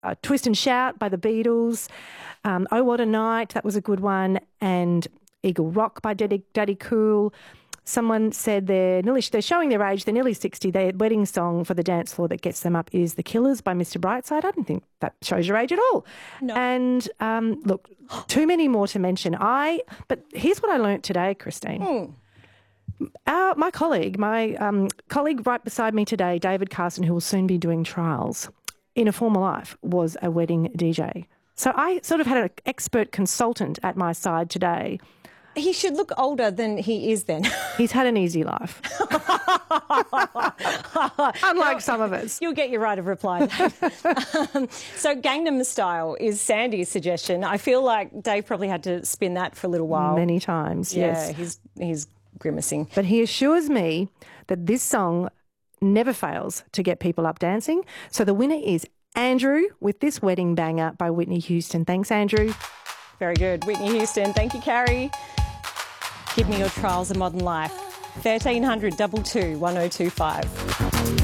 Twist and Shout by the Beatles, Oh What a Night, that was a good one, and Eagle Rock by Daddy Cool. Someone said they're showing their age, they're nearly 60. Their wedding song for the dance floor that gets them up is The Killers by Mr. Brightside. I don't think that shows your age at all. No. And look, too many more to mention. But here's what I learnt today, Christine. My colleague right beside me today, David Carson, who will soon be doing trials in a former life, was a wedding DJ. So I sort of had an expert consultant at my side today. He should look older than he is then. He's had an easy life. Unlike some of us. You'll get your right of reply. So Gangnam Style is Sandy's suggestion. I feel like Dave probably had to spin that for a little while. Many times, yes. Yeah, he's grimacing. But he assures me that this song never fails to get people up dancing. So the winner is Andrew with this wedding banger by Whitney Houston. Thanks, Andrew. Very good. Whitney Houston. Thank you, Carrie. Give me your trials of modern life. 1300 22 1025.